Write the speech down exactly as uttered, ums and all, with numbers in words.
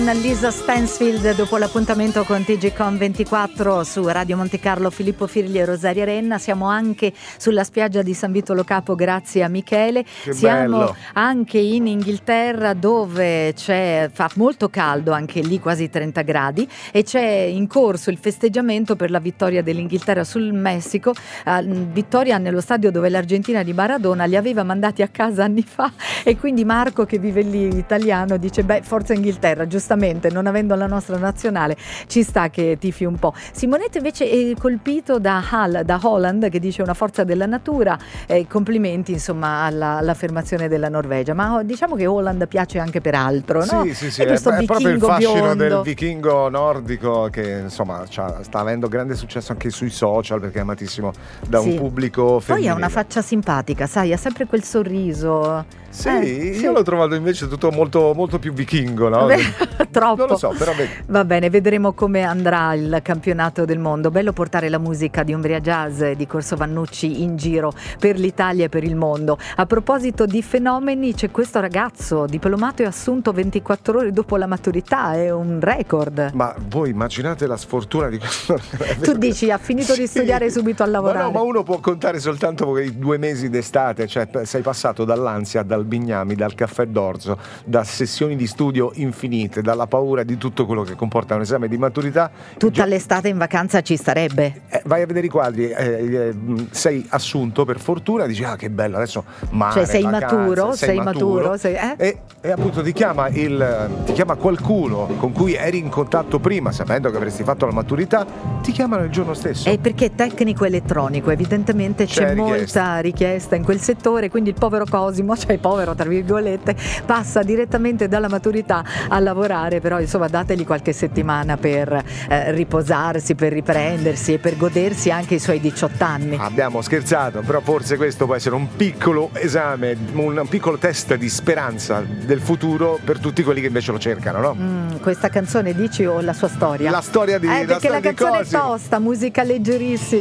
Lisa Stansfield dopo l'appuntamento con T G Com ventiquattro su Radio Monte Carlo. Filippo Firli e Rosaria Renna. Siamo anche sulla spiaggia di San Vito Lo Capo grazie a Michele. Che Siamo bello. anche in Inghilterra dove c'è fa molto caldo, anche lì quasi trenta gradi, e c'è in corso il festeggiamento per la vittoria dell'Inghilterra sul Messico, eh, vittoria nello stadio dove l'Argentina di Maradona li aveva mandati a casa anni fa, e quindi Marco, che vive lì, italiano, dice beh, forza Inghilterra, giustamente, non avendo la nostra nazionale ci sta che tifi un po'. Simonetta invece è colpito da Hall, da Holland, che dice una forza della natura, eh, complimenti insomma alla, all'affermazione della Norvegia, ma diciamo che Holland piace anche per altro, no? Sì, sì, sì, è, è, questo è proprio il fascino biondo del vichingo nordico che insomma sta avendo grande successo anche sui social perché è amatissimo da sì. un pubblico femminile. Poi ha una faccia simpatica, sai, ha sempre quel sorriso. Sì, eh, io sì. l'ho trovato invece tutto molto, molto più vichingo, no? Beh, troppo. Non lo so, però vedi. Va bene, vedremo come andrà il campionato del mondo. Bello portare la musica di Umbria Jazz e di Corso Vannucci in giro per l'Italia e per il mondo. A proposito di fenomeni, c'è questo ragazzo diplomato e assunto ventiquattro ore dopo la maturità, è un record. Ma voi immaginate la sfortuna di questo. Tu dici ha finito di studiare e sì. subito a lavorare. Ma no, ma uno può contare soltanto i due mesi d'estate, cioè sei passato dall'ansia, dal bignami, dal caffè d'orzo, da sessioni di studio infinite, dalla paura di tutto quello che comporta un esame di maturità. Tutta Gio- l'estate in vacanza ci starebbe. eh, vai a vedere i quadri, eh, eh, sei assunto per fortuna, dici ah che bello, adesso mare, Cioè sei vacanze, maturo, sei, sei maturo, maturo, sei, eh? e, e appunto ti chiama, il, ti chiama qualcuno con cui eri in contatto prima, sapendo che avresti fatto la maturità, ti chiamano il giorno stesso. È perché è tecnico elettronico, evidentemente c'è, C'è molta richiesta. richiesta in quel settore, quindi il povero Cosimo, cioè povero tra virgolette, passa direttamente dalla maturità a lavorare, però insomma dategli qualche settimana per eh, riposarsi, per riprendersi e per godersi anche i suoi diciotto anni. Abbiamo scherzato, però forse questo può essere un piccolo esame, un, un piccolo test di speranza del futuro per tutti quelli che invece lo cercano, no? Mm, questa canzone dici o la sua storia? La storia di Eh, la perché storia la di canzone è Cosimo. tosta, musica leggerissima.